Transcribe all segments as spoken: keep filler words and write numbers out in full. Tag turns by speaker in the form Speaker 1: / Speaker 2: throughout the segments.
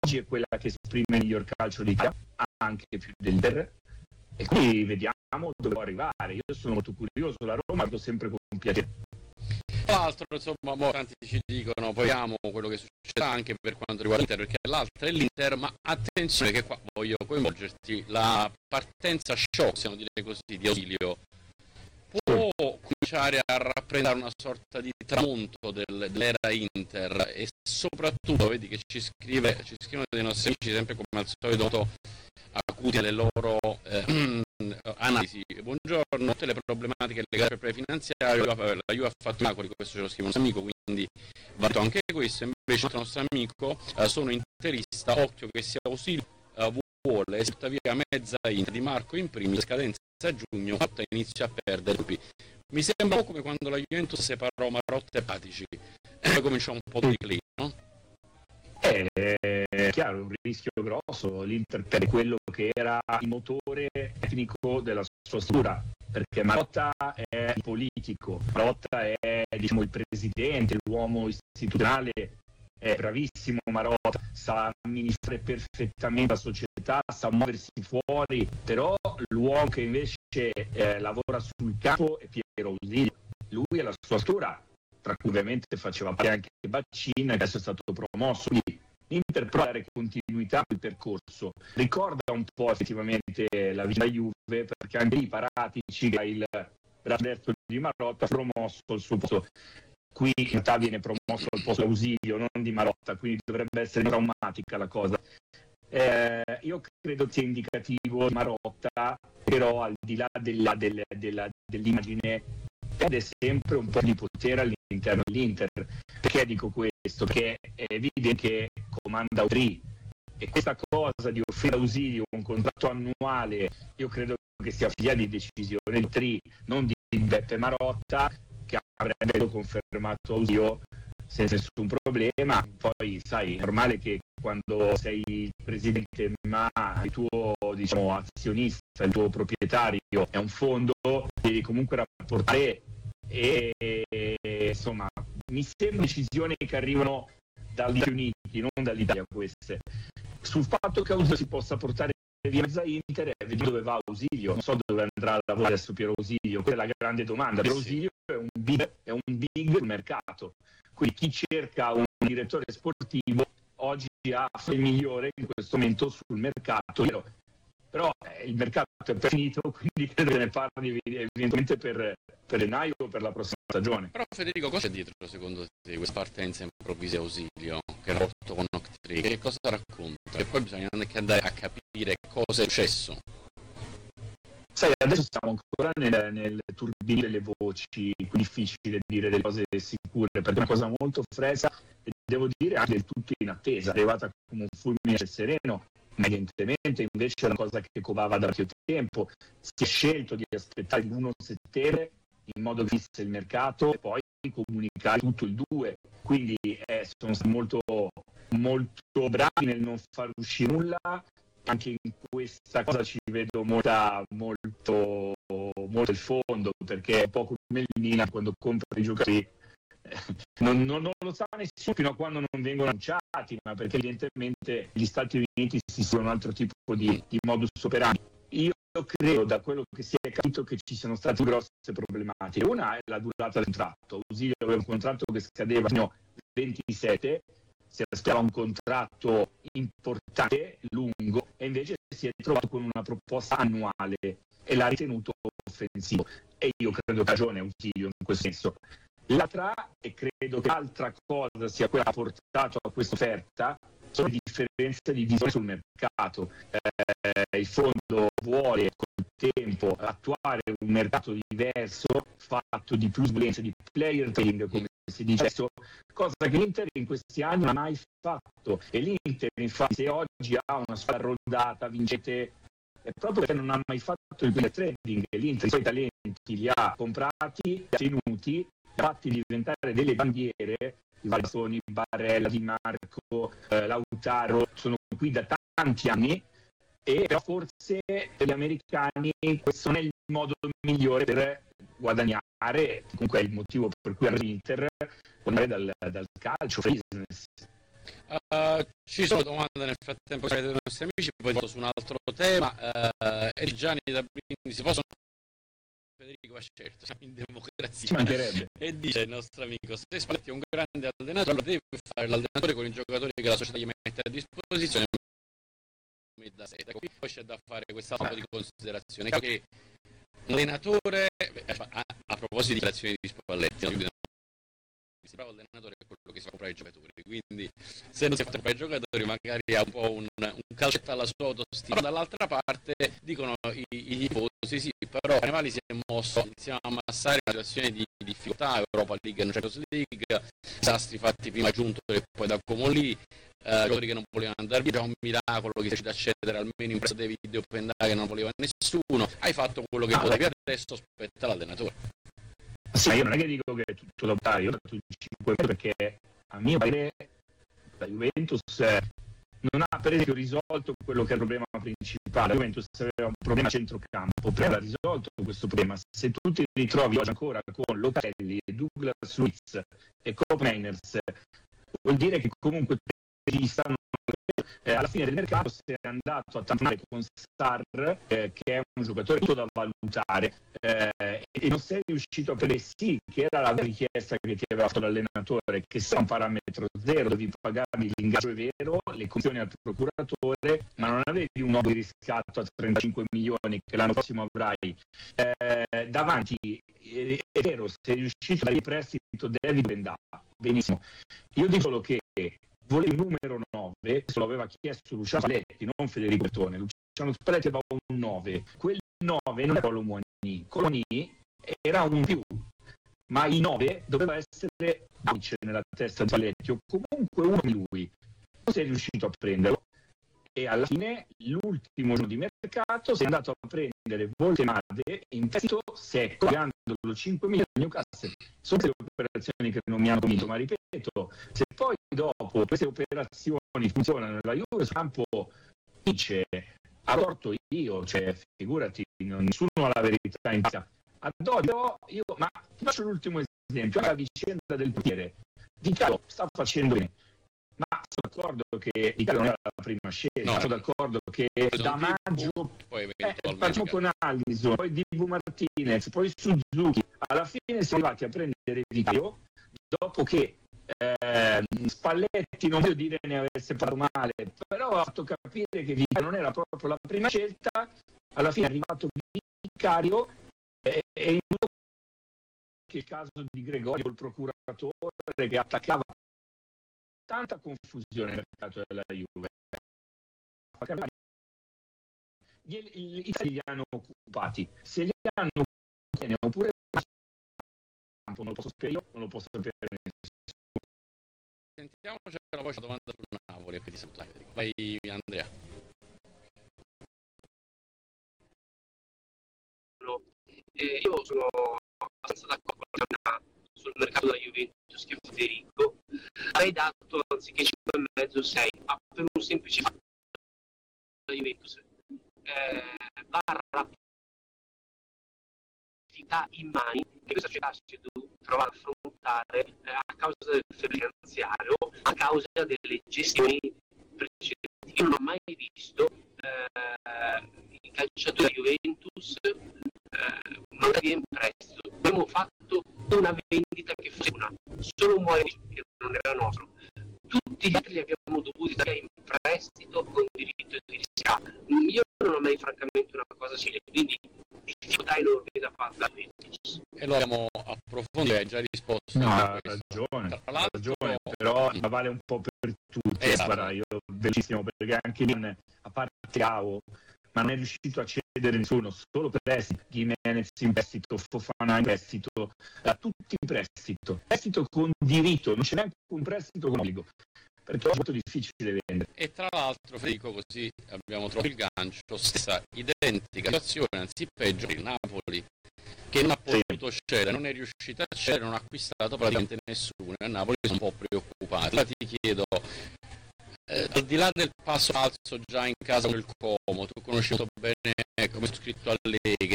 Speaker 1: oggi è quella che esprime il miglior calcio d'Italia, anche più dell'Inter, e quindi vediamo dove può arrivare. Io sono molto curioso, la Roma guardo sempre con piacere.
Speaker 2: Tra l'altro, insomma, mo tanti ci dicono, poi amo quello che succederà anche per quanto riguarda l'Inter, perché l'altra è l'Inter, ma attenzione che qua voglio coinvolgerti, la partenza show, possiamo dire così, di Ausilio, può cominciare a rappresentare una sorta di tramonto del, dell'era Inter, e soprattutto, vedi che ci scrive, ci scrivono dei nostri amici sempre come al solito molto acuti alle loro eh, analisi. Buongiorno, tutte le problematiche legate al fair play finanziario, la Juve ha fatto Napoli, questo ce lo scrive un nostro amico, quindi va detto anche questo. Invece il nostro amico, eh, sono interista, occhio che sia Ausilio, eh, vuole e tuttavia mezza Inter, Di Marco in primis, scadenza a giugno, Marotta inizia a perdere. Mi sembra un po' come quando la Juventus separò Marotta e Patici, e poi cominciò un po' di declino, no?
Speaker 1: È chiaro, un rischio grosso, l'Inter perde quello che era il motore tecnico della sua struttura, perché Marotta è il politico, Marotta è, diciamo, il presidente, l'uomo istituzionale, è bravissimo Marotta, sa amministrare perfettamente la società, sa muoversi fuori, però l'uomo che invece eh, lavora sul campo è Piero Ausilio. Lui e la sua struttura, tra cui ovviamente faceva parte anche Baccin, che adesso è stato promosso, quindi l'Inter può dare continuità al percorso. Ricorda un po' effettivamente la vicenda Juve, perché anche lì Paratici, che è il braccio destro di Marotta, ha promosso il suo posto. Qui in realtà viene promosso al posto Ausilio, non di Marotta, quindi dovrebbe essere traumatica la cosa. Eh, io credo sia indicativo di Marotta, però al di là della, della, della, dell'immagine perde sempre un po' di potere all'interno dell'Inter. Perché dico questo? Perché è evidente che comanda Autry, e questa cosa di offrire Ausilio un contratto annuale, io credo che sia figlia di decisione di Autry, non di Beppe Marotta, che avrebbe confermato Ausilio senza nessun problema. Poi sai, è normale che quando sei il presidente ma il tuo, diciamo, azionista, il tuo proprietario è un fondo, devi comunque rapportare, e, e insomma mi sembra decisioni che arrivano dagli Stati Uniti, non dall'Italia queste. Sul fatto che Ausilio si possa portare via mezza Inter, vediamo dove va Ausilio, non so dove andrà a lavorare adesso Piero Ausilio, quella è la grande domanda. Piero Ausilio è un big, è un big sul mercato, quindi chi cerca un direttore sportivo oggi ha il migliore in questo momento sul mercato, però eh, il mercato è finito, quindi credo che ne parli evidentemente per, per gennaio o per la prossima stagione.
Speaker 2: Però Federico, cosa c'è dietro secondo te questa partenza improvvisa Ausilio, che rapporto con Autry, che cosa racconta? E poi bisogna anche andare a capire cosa è successo.
Speaker 1: Sai, adesso siamo ancora nel, nel turbine delle voci, quindi è difficile dire delle cose sicure, perché è una cosa molto fresca e devo dire anche del tutto in attesa, è arrivata come un fulmine al sereno, ma evidentemente invece è una cosa che covava da più tempo. Si è scelto di aspettare il primo settembre in modo che visse il mercato e poi comunicare tutto il due, quindi eh, sono stati molto, molto bravi nel non far uscire nulla. Anche in questa cosa ci vedo molta, molto, molto il fondo, perché è un po' come il Milan quando compra i giocatori, eh, non, non, non lo sa nessuno fino a quando non vengono annunciati, ma perché evidentemente gli Stati Uniti si sono un altro tipo di, di modus operandi. Io credo, da quello che si è capito, che ci siano state grosse problematiche. Una è la durata del contratto. Ausilio aveva un contratto che scadeva fino al ventisette, si aspettava un contratto importante, lungo, e invece si è trovato con una proposta annuale e l'ha ritenuto offensivo. E io credo che ha ragione Ausilio in questo senso. L'altra, e credo che l'altra cosa sia quella che ha portato a questa offerta, sono le differenze di visione sul mercato. Eh, il fondo vuole col tempo attuare un mercato diverso, fatto di plusvalenza, di player trading, come si dice adesso, cosa che l'Inter in questi anni non ha mai fatto. E l'Inter, infatti, se oggi ha una squadra rodata, vincente, è proprio perché non ha mai fatto il player trading. L'Inter i suoi talenti li ha comprati, li ha tenuti, li ha fatti diventare delle bandiere. I Valsoni, Barella, Di Marco, eh, Lautaro sono qui da tanti anni, e però forse per gli americani questo non è il modo migliore per guadagnare. Comunque è il motivo per cui l'Inter può andare dal, dal calcio business.
Speaker 2: Uh, ci sono domande nel frattempo dei nostri amici, poi vado su un altro tema. Uh, Gianni da Brindisi, si possono... Federico va certo, siamo in democrazia. E dice il nostro amico: se Spalletti è un grande allenatore, allora deve fare l'allenatore con i giocatori che la società gli mette a disposizione. Da seta. Poi c'è da fare questa forma di considerazione che l'allenatore, a, a proposito di dichiarazioni di Spalletti, no? Si bravo allenatore è quello che si fa comprare i giocatori, quindi se non si fa comprare i giocatori magari ha un po' un, un calcetto alla sua autostima. Dall'altra parte dicono i, i tifosi sì, però Carnevali si è mosso insieme a Massari in una situazione di difficoltà, Europa League e Champions League, disastri fatti prima a Giunto e poi da Comolì, eh, giocatori che non volevano andare via, un miracolo che si riesce ad accedere almeno in prezzo dei video open day che non voleva nessuno, hai fatto quello che potevi, adesso aspetta l'allenatore.
Speaker 1: Sì, io non è che dico che è tutto da buttare, io ho dato cinque perché a mio parere la Juventus non ha per esempio risolto quello che è il problema principale. La Juventus aveva un problema a centrocampo, prima ha risolto questo problema. Se tu ti ritrovi oggi ancora con Locatelli, Douglas Luiz e Koop Meiners, vuol dire che comunque ti stanno Eh, alla fine del mercato si è andato a tamponare con Sarr, eh, che è un giocatore tutto da valutare, eh, e non sei riuscito a prendere sì, che era la richiesta che ti aveva fatto l'allenatore, che sia un parametro zero, devi pagarmi l'ingaggio, è vero, le commissioni al procuratore, ma non avevi un nuovo riscatto a trentacinque milioni che l'anno prossimo avrai. Eh, davanti, è, è vero, sei riuscito a dare il prestito David Bendà, benissimo. Io dico solo che volevo il numero nove, se lo aveva chiesto Luciano Spalletti, non Federico Bertone. Luciano Spalletti aveva un nove, quel nove non era Colomoni, Colomoni era un più, ma il nove doveva essere Alice nella testa di Spalletti, o comunque uno di lui. Non sei riuscito a prenderlo, e alla fine, l'ultimo giorno di mercato, sei andato a prendere Voltemade in prestito secco, pagandolo cinque milioni a Newcastle. Sono le operazioni che non mi hanno convinto, ma ripeto, se poi dopo queste operazioni funzionano nella Juve, sul campo dice ha torto io, cioè figurati, non, nessuno ha la verità in testa. Ad oggi io, ma ti faccio l'ultimo esempio, la vicenda del portiere. Di Carlo sta facendo bene, ma sono d'accordo che l'Italia non era la prima scelta, no, sono d'accordo che da maggio poi eh, facciamo con Alisson, poi Dibu Martinez, poi Suzuki, alla fine siamo arrivati a prendere Vicario dopo che eh, Spalletti, non voglio dire ne avesse parlato male, però ha fatto capire che Vicario non era proprio la prima scelta. Alla fine è arrivato Vicario e, e in il caso di Gregorio, il procuratore che attaccava, tanta confusione nel mercato della Juve. Gli italiani li hanno occupati, se li hanno occupati oppure non lo posso sapere io, non lo posso sapere nessuno.
Speaker 2: Sentiamoci la voce, domanda sul Napoli e poi ti saluto. Vai Andrea.
Speaker 3: Eh, io sono abbastanza d'accordo sul mercato della Juventus che Federico hai dato anziché cinque e mezzo sei, ma per un semplice fatto la Juventus eh, barra in mani che questa società si è dovuta trovare a affrontare eh, a causa del finanziario, a causa delle gestioni precedenti. Io non ho mai visto eh, i calciatori della Juventus eh, mandati in prestito. Abbiamo fatto una vendita che fosse una, solo un muore che non era nostro. Tutti gli altri li abbiamo dovuti dare in prestito con diritto di riscatto. Io non ho mai francamente una cosa simile, quindi difficoltà enorme da parte della Juventus.
Speaker 2: E lo abbiamo approfondito, hai già risposto.
Speaker 1: No, ha ragione, ha ragione, però la vale un po' per tutti.
Speaker 2: Esatto.
Speaker 1: Guarda, io bellissimo, perché anche lì, a parte Gao, ma non è riuscito a cedere nessuno, solo prestiti, Gimenez in prestito, Fofana in prestito, a tutti in prestito, prestito con diritto, non c'è neanche un prestito con obbligo, perché è molto difficile vendere.
Speaker 2: E tra l'altro, Federico, così abbiamo trovato il gancio, stessa identica situazione, anzi peggio, il Napoli, che non ha potuto sì. cedere, non è riuscito a cedere, non ha acquistato praticamente nessuno, e a Napoli sono un po' preoccupati. Allora ti chiedo, Eh, al di là del passo falso già in casa con il Como, tu conosci molto bene come è scritto Allegri,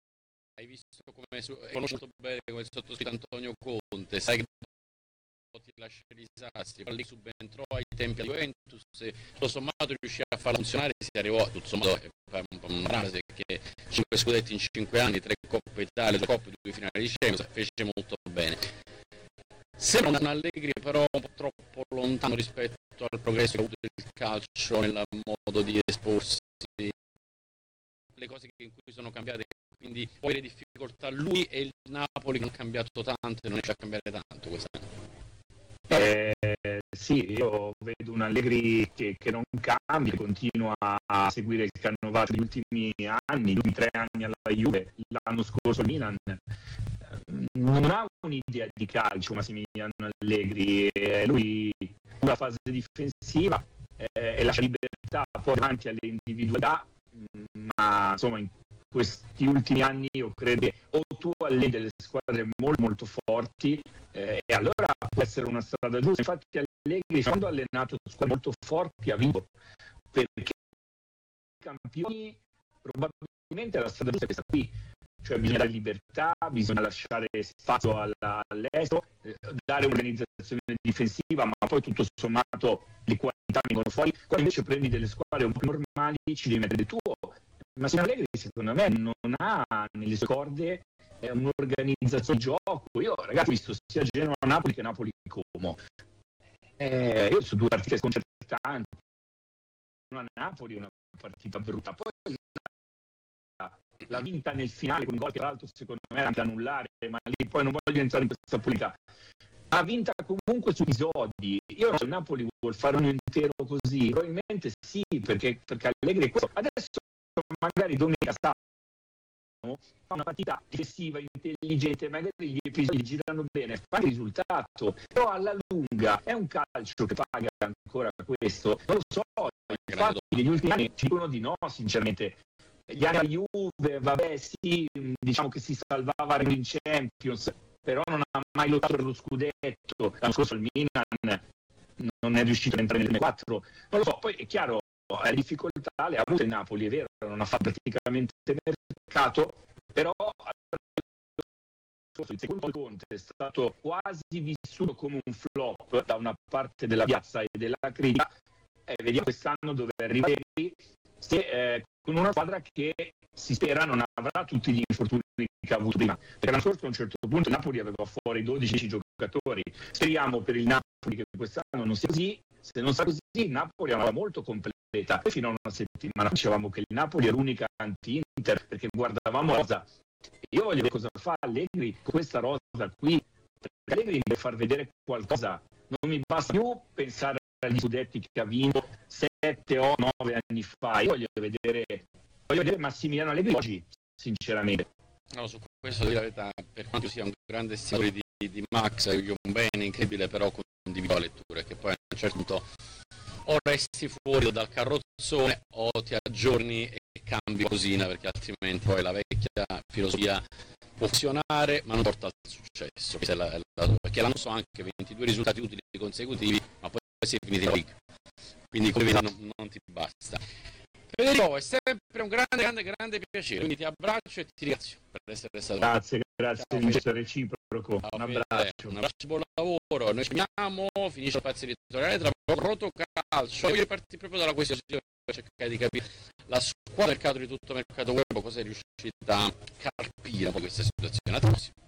Speaker 2: hai visto come su, hai conosciuto bene come è sottoscritto Antonio Conte, sai che ti lascia i disastri, poi lì subentrò ai tempi a Juventus, e tutto sommato riuscì a farla funzionare, si arrivò tutto sommato un po' una frase che cinque scudetti in cinque anni, tre Coppe Italia, due Coppe, due finali di Champions, fece molto bene. Sembra un Allegri però un po' troppo lontano rispetto al progresso che ha avuto il calcio nel modo di esporsi, le cose in cui sono cambiate, quindi poi le difficoltà lui e il Napoli che hanno cambiato tanto e non riesce a cambiare tanto quest'anno.
Speaker 1: Eh, sì, io vedo un Allegri che, che non cambia, che continua a seguire il canovaccio degli ultimi anni, gli ultimi tre anni alla Juve, l'anno scorso al Milan. Non ha un'idea di calcio Massimiliano Allegri, eh, lui la fase difensiva eh, e lascia libertà poi davanti alle individualità, ma insomma in questi ultimi anni io credo che o tu alleni delle squadre molto molto forti eh, e allora può essere una strada giusta. Infatti Allegri quando ha allenato squadre molto forti ha vinto, perché i campioni probabilmente la strada giusta è questa qui, cioè bisogna dare libertà, bisogna lasciare spazio alla, all'estero, eh, dare un'organizzazione difensiva, ma poi tutto sommato le qualità vengono fuori. Quando invece prendi delle squadre un po' normali ci devi mettere il tuo. Ma Massimiliano Allegri secondo me non ha nelle sue corde eh, un'organizzazione di gioco. Io ragazzi ho visto sia Genoa Napoli che Napoli Como. Eh, io sono due partite sconcertanti. Una Napoli è una partita brutta. Poi l'ha vinta nel finale con un gol che tra l'altro secondo me era anche da annullare, ma lì poi non voglio entrare in questa politica. Ha vinta comunque su episodi. Io non so, il Napoli vuol fare un intero così, probabilmente sì, perché, perché Allegri è questo. Adesso magari domenica sta fa una partita difensiva, intelligente, magari gli episodi girano bene, fa il risultato, però alla lunga è un calcio che paga ancora questo. Non lo so, infatti negli ultimi anni ci dicono di no, sinceramente. Gli anni a Juve, vabbè sì, diciamo che si salvava in Champions, però non ha mai lottato per lo scudetto. L'anno scorso il Milan non è riuscito a entrare nelle quattro. Non lo so, poi è chiaro, le difficoltà le ha avute il Napoli, è vero, non ha fatto praticamente mercato, però il secondo Conte è stato quasi vissuto come un flop da una parte della piazza e della critica. Eh, vediamo quest'anno dove arriva se eh, con una squadra che si spera non avrà tutti gli infortuni che ha avuto prima, perché l'anno scorso a un certo punto il Napoli aveva fuori dodici giocatori. Speriamo per il Napoli che quest'anno non sia così. Se non sarà così, il Napoli è una molto completa. Poi fino a una settimana dicevamo che il Napoli è l'unica anti-Inter perché guardavamo Rosa. Io voglio vedere cosa fa Allegri con questa rosa qui, perché Allegri deve far vedere qualcosa. Non mi basta più pensare agli scudetti che ha vinto sette o nove anni fa. Io voglio vedere, voglio vedere Massimiliano Allegri oggi, sinceramente.
Speaker 2: No, su questo di la verità, per quanto sia un grande stimatore di, di Max, è un bene incredibile, però condivido la lettura, che poi a un certo punto o resti fuori dal carrozzone o ti aggiorni e cambi cosina, perché altrimenti poi la vecchia filosofia può funzionare ma non porta al successo. È la, è la, perché l'anno so anche ventidue risultati utili consecutivi, ma poi si è finito in league, quindi come vedi non, non ti basta. Federico, è sempre un grande, grande, grande piacere, quindi ti abbraccio e ti ringrazio per essere stato.
Speaker 1: Grazie, grazie, un gesto reciproco.
Speaker 2: Ciao,
Speaker 1: un abbraccio.
Speaker 2: Un abbraccio, buon lavoro. Noi ci vediamo, finisce il pezzo editoriale tra Rotocalcio. Voglio partire proprio dalla questione per cercare di capire la squadra mercato di tutto mercato web, cosa è riuscita a carpire un po' questa situazione.